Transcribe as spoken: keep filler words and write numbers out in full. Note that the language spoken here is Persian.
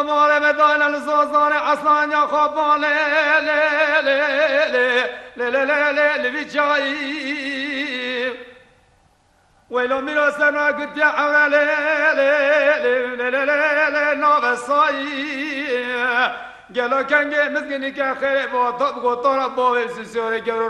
مال بدان الزوزان اصلا يا خبان لي لي لي لي لي لي لي لي جاي ويلو ميرو سنا قد يا عملي لي لي لي لي نوبساي قالوا كان مسكيني كان خير بو طب طرب بو سيسوري